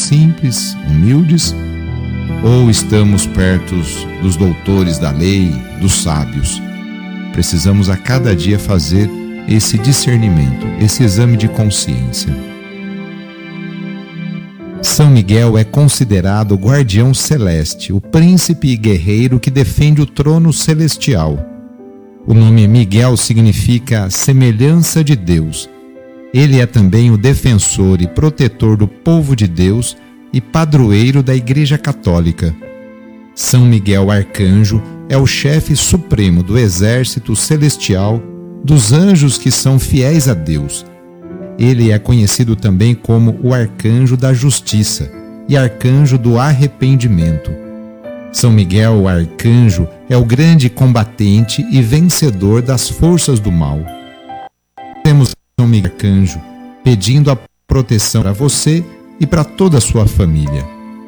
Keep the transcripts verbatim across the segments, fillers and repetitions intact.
simples, humildes, ou estamos perto dos doutores da lei, dos sábios? Precisamos a cada dia fazer esse discernimento, esse exame de consciência. São Miguel é considerado o guardião celeste, o príncipe e guerreiro que defende o trono celestial. O nome Miguel significa semelhança de Deus. Ele é também o defensor e protetor do povo de Deus e padroeiro da Igreja Católica. São Miguel Arcanjo é o chefe supremo do exército celestial dos anjos que são fiéis a Deus. Ele é conhecido também como o Arcanjo da Justiça e Arcanjo do Arrependimento. São Miguel, o Arcanjo, é o grande combatente e vencedor das forças do mal. Temos São Miguel Arcanjo pedindo a proteção para você e para toda a sua família.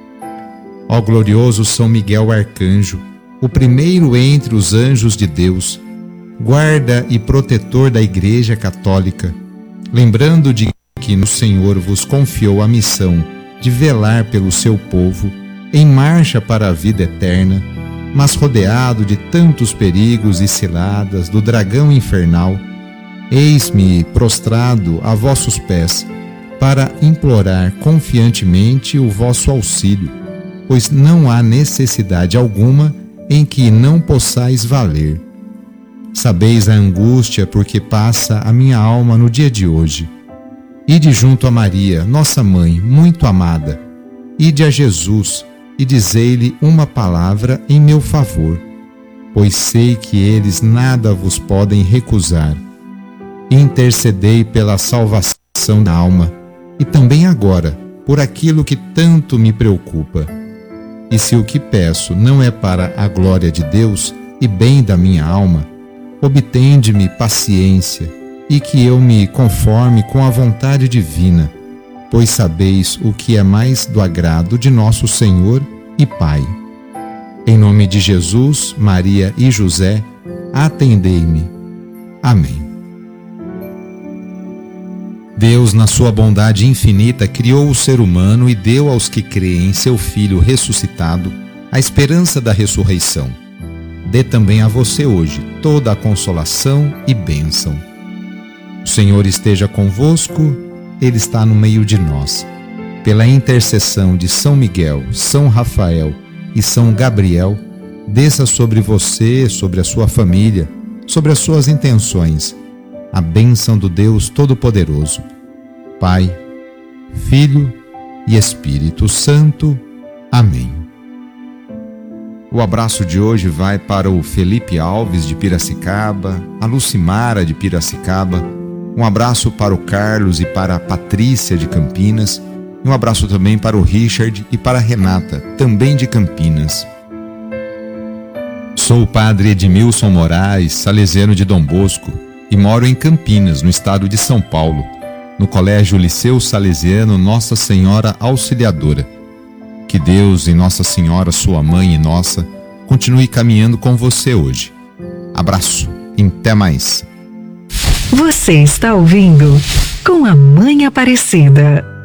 Ó glorioso São Miguel Arcanjo, o primeiro entre os anjos de Deus, guarda e protetor da Igreja Católica, lembrando de que o Senhor vos confiou a missão de velar pelo seu povo em marcha para a vida eterna, mas rodeado de tantos perigos e ciladas do dragão infernal, eis-me prostrado a vossos pés para implorar confiantemente o vosso auxílio, pois não há necessidade alguma em que não possais valer. Sabeis a angústia por que passa a minha alma no dia de hoje. Ide junto a Maria, nossa mãe, muito amada. Ide a Jesus e dizei-lhe uma palavra em meu favor, pois sei que eles nada vos podem recusar. Intercedei pela salvação da alma e também agora por aquilo que tanto me preocupa. E se o que peço não é para a glória de Deus e bem da minha alma, obtende-me paciência e que eu me conforme com a vontade divina, pois sabeis o que é mais do agrado de nosso Senhor e Pai. Em nome de Jesus, Maria e José, atendei-me. Amém. Deus, na sua bondade infinita, criou o ser humano e deu aos que creem em seu Filho ressuscitado a esperança da ressurreição. Dê também a você hoje toda a consolação e bênção. O Senhor esteja convosco, Ele está no meio de nós. Pela intercessão de São Miguel, São Rafael e São Gabriel, desça sobre você, sobre a sua família, sobre as suas intenções, a bênção do Deus Todo-Poderoso, Pai, Filho e Espírito Santo. Amém. O abraço de hoje vai para o Felipe Alves de Piracicaba, a Lucimara de Piracicaba, um abraço para o Carlos e para a Patrícia de Campinas, e um abraço também para o Richard e para a Renata, também de Campinas. Sou o padre Edmilson Moraes, salesiano de Dom Bosco, e moro em Campinas, no estado de São Paulo, no Colégio Liceu Salesiano Nossa Senhora Auxiliadora. Que Deus e Nossa Senhora, sua mãe e nossa, continue caminhando com você hoje. Abraço e até mais. Você está ouvindo Com a Mãe Aparecida.